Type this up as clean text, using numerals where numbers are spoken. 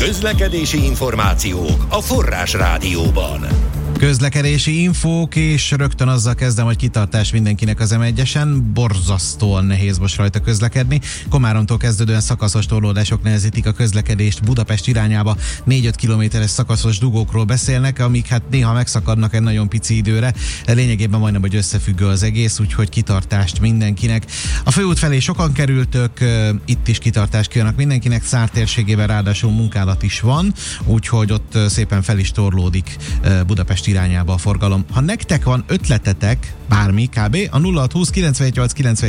Közlekedési információk a Forrás Rádióban. Közlekedési infók, és rögtön azzal kezdem, hogy kitartás mindenkinek az M1-esen. Borzasztóan nehéz most rajta közlekedni. Komáromtól kezdődően szakaszos torlódások nehezítik a közlekedést Budapest irányába. 4-5 kilométeres szakaszos dugókról beszélnek, amik hát néha megszakadnak egy nagyon pici időre. Lényegében majdnem, hogy összefüggő az egész, úgyhogy kitartást mindenkinek. A főút felé sokan kerültök, itt is kitartást kívánok mindenkinek. Szár térségében ráadásul munkálat is van, úgyhogy ott szépen fel is torlódik Budapest irányába a forgalom. Ha nektek van ötletetek, bármi kb. A 0620 918 9